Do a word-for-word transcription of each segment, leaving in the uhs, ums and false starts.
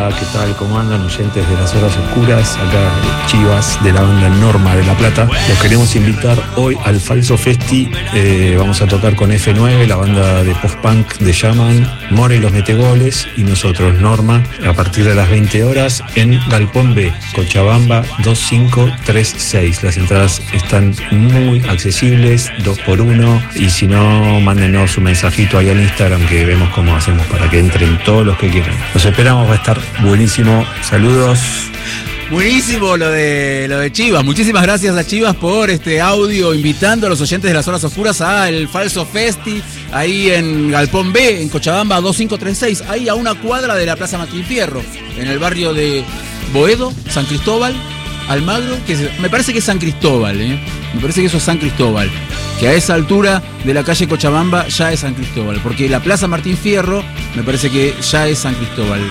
¿Qué tal? ¿Cómo andan oyentes de las horas oscuras? Acá Chivas de la banda Norma de La Plata. Los queremos invitar hoy al Falso Festi. Eh, vamos a tocar con F nueve, la banda de post-punk de Yaman, Mora y los Metegoles y nosotros Norma, a partir de las veinte horas en Galpón B, Cochabamba dos cinco tres seis. Las entradas están muy accesibles, dos por uno, y si no, mándenos un mensajito ahí al Instagram que vemos cómo hacemos para que entren todos los que quieran. Los esperamos, va a estar buenísimo. Saludos. Buenísimo lo de lo de Chivas. Muchísimas gracias a Chivas por este audio invitando a los oyentes de las horas oscuras a el Falso Festi ahí en Galpón B, en Cochabamba dos cinco tres seis, ahí a una cuadra de la Plaza Martín Fierro, en el barrio de Boedo, San Cristóbal, Almagro, que es, me parece que es San Cristóbal, ¿eh? me parece que eso es San Cristóbal, que a esa altura de la calle Cochabamba ya es San Cristóbal, porque la Plaza Martín Fierro me parece que ya es San Cristóbal.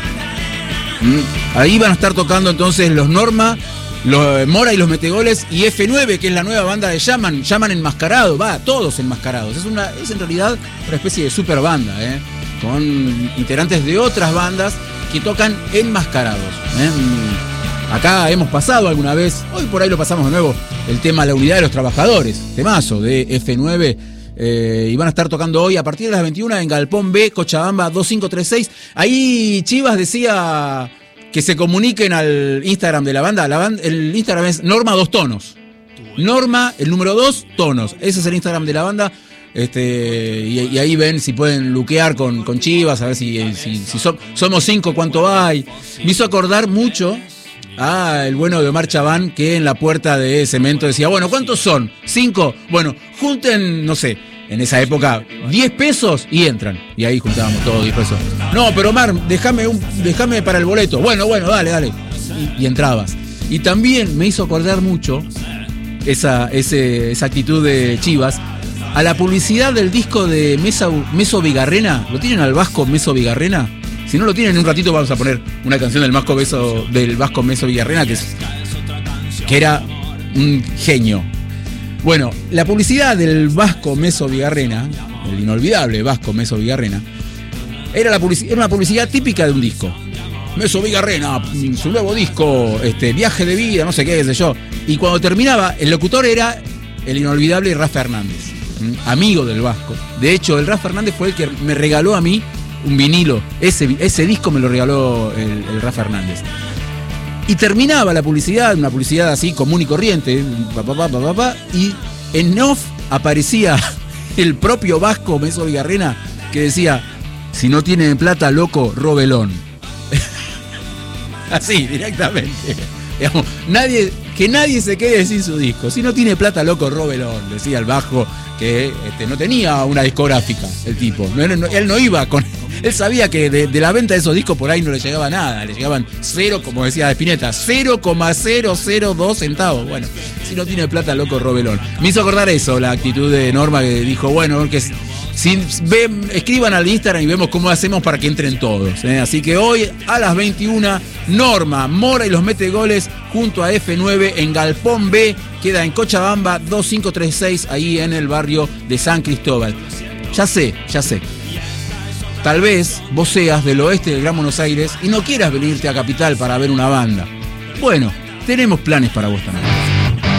Ahí van a estar tocando entonces los Norma, los Mora y los Metegoles y F nueve, que es la nueva banda de Yaman, Yaman enmascarado, va, todos enmascarados. Es una, es en realidad una especie de super banda, ¿eh? con integrantes de otras bandas que tocan enmascarados. ¿eh? Acá hemos pasado alguna vez, hoy por ahí lo pasamos de nuevo, el tema La Unidad de los Trabajadores, temazo de F nueve. Eh, y van a estar tocando hoy a partir de las veintiuna en Galpón B, Cochabamba dos cinco tres seis. Ahí Chivas decía que se comuniquen al Instagram de la banda. La banda, el Instagram es Norma dos tonos. Norma, el número dos tonos. Ese es el Instagram de la banda. Este, y, y ahí ven si pueden luquear con, con Chivas, a ver si, si, si so, somos cinco, cuánto hay. Me hizo acordar mucho a el bueno de Omar Chabán, que en la puerta de Cemento decía, bueno, ¿cuántos son? ¿Cinco? Bueno, junten, no sé, en esa época, diez pesos y entran. Y ahí juntábamos todos diez pesos. No, pero Omar, déjame un, déjame para el boleto. Bueno, bueno, dale, dale. Y, y entrabas. Y también me hizo acordar mucho esa, ese, esa actitud de Chivas a la publicidad del disco de Mesa, Meso Vigarrena. ¿Lo tienen al Vasco Meso Vigarrena? Si no lo tienen, en un ratito vamos a poner una canción del Vasco Meso, del Vasco Meso Vigarrena, que, es, que era un genio. Bueno, la publicidad del Vasco Meso Vigarrena, el inolvidable Vasco Meso Vigarrena, era, la public- era una publicidad típica de un disco. Meso Vigarrena, su nuevo disco, este, Viaje de Vida, no sé qué, qué sé yo. Y cuando terminaba, el locutor era el inolvidable Rafa Hernández, amigo del Vasco. De hecho, el Rafa Hernández fue el que me regaló a mí un vinilo, ese, ese disco me lo regaló el, el Rafa Hernández. Y terminaba la publicidad, una publicidad así común y corriente, pa, pa, pa, pa, pa, y en off aparecía el propio Vasco Meso Vigarrena que decía, si no tiene plata, loco, robelón. Así, directamente. Digamos, nadie, que nadie se quede sin su disco. Si no tiene plata, loco, robelón, decía el Vasco, que este, no tenía una discográfica, el tipo. No, no, él no iba con... Él sabía que de, de la venta de esos discos por ahí no le llegaba nada, le llegaban cero, como decía Spinetta, cero coma cero cero dos centavos. Bueno, si no tiene plata, loco, robelón. Me hizo acordar eso, la actitud de Norma, que dijo, bueno, que si ven, escriban al Instagram y vemos cómo hacemos para que entren todos. ¿eh? Así que hoy a las veintiuna, Norma, Mora y los Metegoles junto a F nueve en Galpón B, queda en Cochabamba dos cinco tres seis, ahí en el barrio de San Cristóbal. Ya sé, ya sé. Tal vez vos seas del oeste del Gran Buenos Aires y no quieras venirte a Capital para ver una banda. Bueno, tenemos planes para vos también.